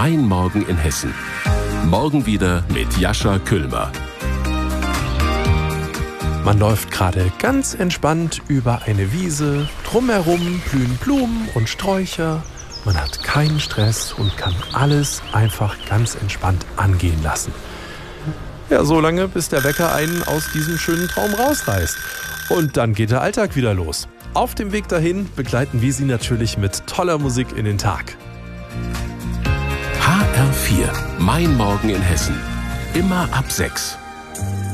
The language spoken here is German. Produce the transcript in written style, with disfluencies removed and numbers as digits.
Mein Morgen in Hessen. Morgen wieder mit Jascha Küllmer. Man läuft gerade ganz entspannt über eine Wiese, drumherum blühen Blumen und Sträucher. Man hat keinen Stress und kann alles einfach ganz entspannt angehen lassen. Ja, so lange, bis der Wecker einen aus diesem schönen Traum rausreißt. Und dann geht der Alltag wieder los. Auf dem Weg dahin begleiten wir Sie natürlich mit toller Musik in den Tag. HR4, Mein Morgen in Hessen. Immer ab 6.